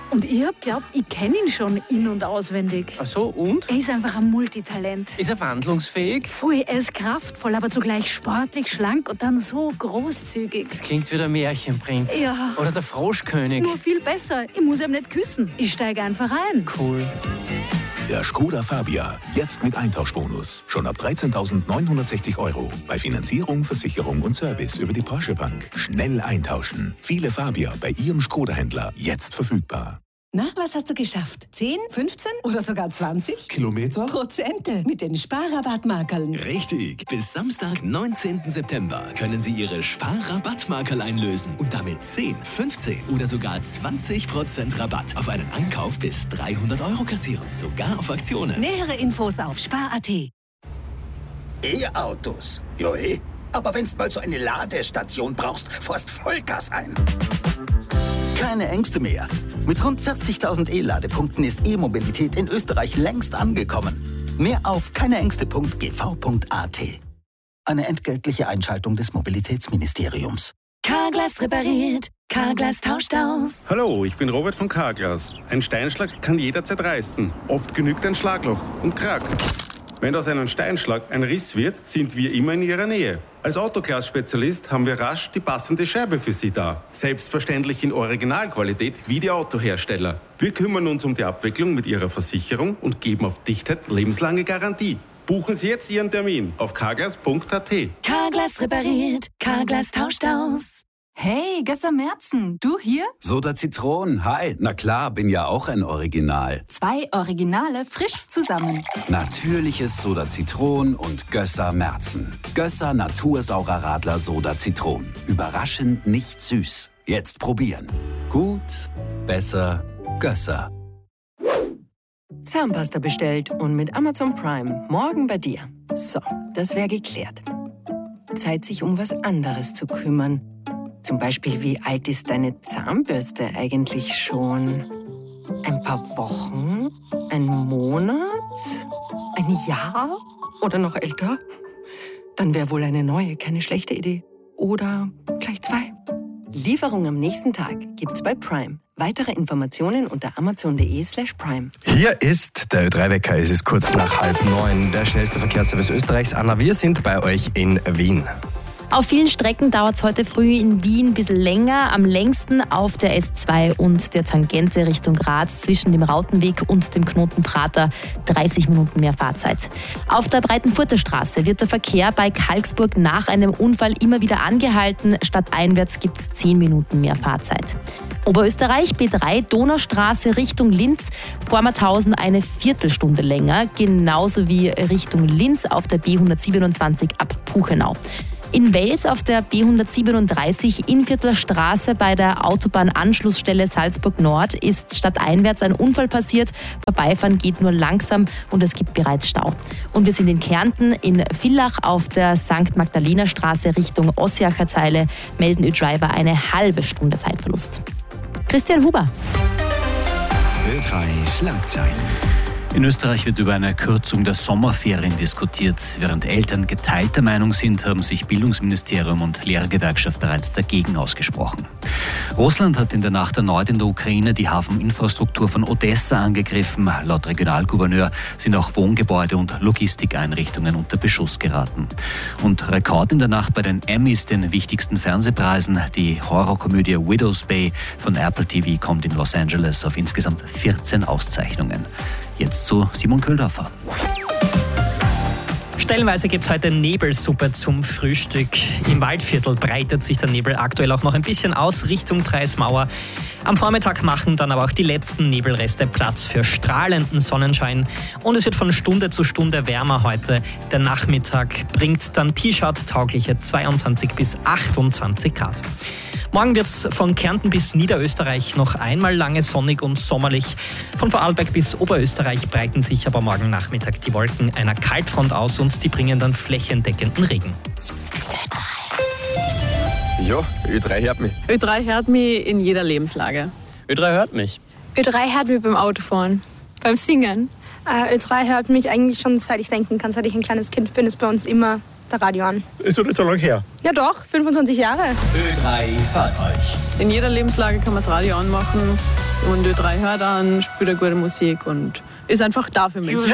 Und ich hab geglaubt, ich kenne ihn schon in- und auswendig. Ach so, und? Er ist einfach ein Multitalent. Ist er wandlungsfähig? Voll, er ist kraftvoll, aber zugleich sportlich, schlank und dann so großzügig. Das klingt wie der Märchenprinz. Ja. Oder der Froschkönig. Nur viel besser. Ich muss ihm nicht küssen. Ich steige einfach ein. Cool. Der Skoda Fabia, jetzt mit Eintauschbonus. Schon ab 13.960 €. Bei Finanzierung, Versicherung und Service über die Porsche Bank. Schnell eintauschen. Viele Fabia bei Ihrem Skoda-Händler jetzt verfügbar. Na, was hast du geschafft? 10, 15 oder sogar 20? Kilometer? Prozente mit den Sparrabattmarkerln. Richtig. Bis Samstag, 19. September können Sie Ihre Sparrabattmarkerl einlösen und damit 10, 15 oder sogar 20% Rabatt auf einen Einkauf bis 300 € kassieren. Sogar auf Aktionen. Nähere Infos auf spar.at. E-Autos. Jo, aber wenn's mal so eine Ladestation brauchst, fährst Vollgas ein. Keine Ängste mehr. Mit rund 40.000 E-Ladepunkten ist E-Mobilität in Österreich längst angekommen. Mehr auf keineängste.gv.at. Eine entgeltliche Einschaltung des Mobilitätsministeriums. Carglass repariert, Carglass tauscht aus. Hallo, ich bin Robert von Carglass. Ein Steinschlag kann jederzeit reißen. Oft genügt ein Schlagloch und Krack. Wenn aus einem Steinschlag ein Riss wird, sind wir immer in Ihrer Nähe. Als Autoglas-Spezialist haben wir rasch die passende Scheibe für Sie da. Selbstverständlich in Originalqualität wie die Autohersteller. Wir kümmern uns um die Abwicklung mit Ihrer Versicherung und geben auf Dichtheit lebenslange Garantie. Buchen Sie jetzt Ihren Termin auf carglass.at. Carglass repariert, Carglass tauscht aus. Hey, Gösser Merzen, du hier? Soda Zitron, hi. Na klar, bin ja auch ein Original. 2 Originale frisch zusammen. Natürliches Soda Zitron und Gösser Merzen. Gösser Natursaurer Radler Soda Zitron. Überraschend nicht süß. Jetzt probieren. Gut, besser, Gösser. Zahnpasta bestellt und mit Amazon Prime morgen bei dir. So, das wäre geklärt. Zeit, sich um was anderes zu kümmern. Zum Beispiel, wie alt ist deine Zahnbürste eigentlich schon? Ein paar Wochen? Ein Monat? Ein Jahr? Oder noch älter? Dann wäre wohl eine neue keine schlechte Idee. Oder gleich 2. Lieferung am nächsten Tag gibt's bei Prime. Weitere Informationen unter amazon.de/prime. Hier ist der Ö3-Wecker. Es ist kurz nach 8:30. Der schnellste Verkehrsservice Österreichs. Anna, wir sind bei euch in Wien. Auf vielen Strecken dauert es heute früh in Wien ein bisschen länger. Am längsten auf der S2 und der Tangente Richtung Graz zwischen dem Rautenweg und dem Knoten Prater 30 Minuten mehr Fahrzeit. Auf der Breitenfurter Straße wird der Verkehr bei Kalksburg nach einem Unfall immer wieder angehalten. Stadteinwärts gibt es 10 Minuten mehr Fahrzeit. Oberösterreich B3 Donaustraße Richtung Linz, Vormarthausen eine Viertelstunde länger, genauso wie Richtung Linz auf der B127 ab Puchenau. In Wels auf der B137 Innviertler Straße bei der Autobahnanschlussstelle Salzburg Nord ist stadteinwärts ein Unfall passiert. Vorbeifahren geht nur langsam und es gibt bereits Stau. Und wir sind in Kärnten, in Villach auf der St. Magdalena Straße Richtung Ossiacher Zeile melden Ö-Driver eine halbe Stunde Zeitverlust. Christian Huber. Ö3 Schlagzeilen. In Österreich wird über eine Kürzung der Sommerferien diskutiert. Während Eltern geteilter Meinung sind, haben sich Bildungsministerium und Lehrergewerkschaft bereits dagegen ausgesprochen. Russland hat in der Nacht erneut in der Ukraine die Hafeninfrastruktur von Odessa angegriffen. Laut Regionalgouverneur sind auch Wohngebäude und Logistikeinrichtungen unter Beschuss geraten. Und Rekord in der Nacht bei den Emmys, den wichtigsten Fernsehpreisen. Die Horrorkomödie Widow's Bay von Apple TV kommt in Los Angeles auf insgesamt 14 Auszeichnungen. Jetzt zu Simon Köhldorfer. Stellenweise gibt es heute Nebelsuppe zum Frühstück. Im Waldviertel breitet sich der Nebel aktuell auch noch ein bisschen aus Richtung Treismauer. Am Vormittag machen dann aber auch die letzten Nebelreste Platz für strahlenden Sonnenschein. Und es wird von Stunde zu Stunde wärmer heute. Der Nachmittag bringt dann T-Shirt-taugliche 22 bis 28 Grad. Morgen wird es von Kärnten bis Niederösterreich noch einmal lange sonnig und sommerlich. Von Vorarlberg bis Oberösterreich breiten sich aber morgen Nachmittag die Wolken einer Kaltfront aus und die bringen dann flächendeckenden Regen. Ja, Ö3 hört mich. Ö3 hört mich in jeder Lebenslage. Ö3 hört mich. Ö3 hört mich beim Autofahren, beim Singen. Ö3 hört mich eigentlich schon seit ich denken kann, seit ich ein kleines Kind bin, ist bei uns immer der Radio an. Ist doch nicht so lange her. Ja doch, 25 Jahre. Ö3 hört euch. In jeder Lebenslage kann man das Radio anmachen und Ö3 hört an, spielt eine gute Musik und ist einfach da für mich.